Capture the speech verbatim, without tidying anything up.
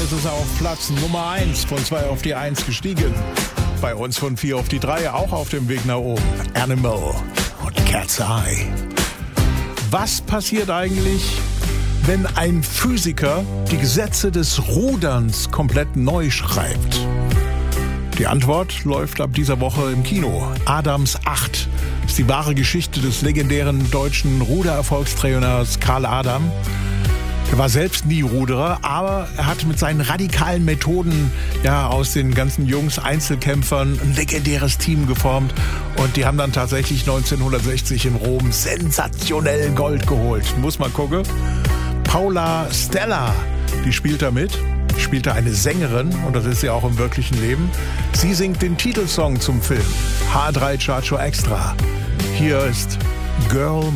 ist es auf Platz Nummer eins, von zwei auf die eins gestiegen. Bei uns von vier auf die drei, auch auf dem Weg nach oben. Animal und Cat's Eye. Was passiert eigentlich, wenn ein Physiker die Gesetze des Ruderns komplett neu schreibt? Die Antwort läuft ab dieser Woche im Kino. Adams acht ist die wahre Geschichte des legendären deutschen Rudererfolgstrainers Karl Adam. Er war selbst nie Ruderer, aber er hat mit seinen radikalen Methoden ja aus den ganzen Jungs Einzelkämpfern ein legendäres Team geformt. Und die haben dann tatsächlich neunzehnhundertsechzig in Rom sensationell Gold geholt. Muss man gucken. Paula Stella, die spielt da mit. Spielte eine Sängerin, und das ist sie auch im wirklichen Leben. Sie singt den Titelsong zum Film. H drei Chartshow Extra. Hier ist Girl